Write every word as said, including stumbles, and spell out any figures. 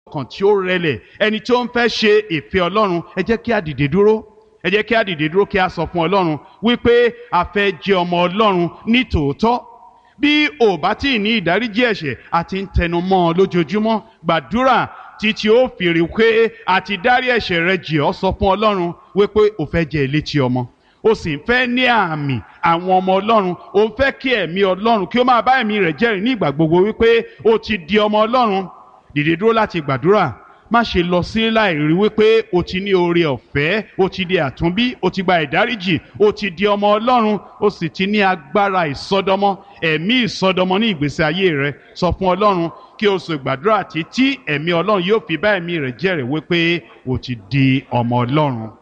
ọkàn tí ó rẹlẹ̀, ẹni tí ó ń fẹ́ ṣe ìfẹ́ Ọlọ́run, ẹ jẹ́ kí a dìde dúró ẹ jẹ́ kí a dìde dúró kí a sọ fún Ọlọ́run wípé a fẹ́ jẹ́ ọmọ Ọlọ́run ní tòótọ́. Bí o bá tí ì ní ìdáríjì ẹ̀ṣẹ̀ àti ń tẹnu mọ́ ọ lójoojúmọ́, gbàdúrà títí ó fi rí pé àti dárí ẹ̀ṣẹ̀ rẹ jì ọ́. Sọ fún Ọlọ́run wípé o fẹ́ jẹ́ ìlétí ọmọ, o sì ń fẹ́ ní àmì àwọn ọmọ Ọlọ́run, o ń fẹ́ kí ẹ̀mí Ọlọ́run kí ó máa bá ẹ̀mí rẹ̀ jẹ́rìí ní ìgbà gbogbo wípé o ti di ọmọ Ọlọ́run. Dìde dúró láti gbàdúrà. Má ṣe lọ sí láì rí wípé o ti ní oore ọ̀fẹ́, o ti di àtúnbí, o ti gba ìdáríjì, o ti di ọmọ Ọlọ́run, o sì ti ní agbára ìsọdọmọ, ẹ̀mí ìsọdọmọ ní ìgbésí ayé rẹ. Sọ fún Ọlọ́run kí o sì gbàdúrà títí ẹ̀mí Ọlọ́run yóò fi bá ẹ̀mí rẹ̀ jẹ́rìí wípé o ti di ọmọ Ọlọ́run.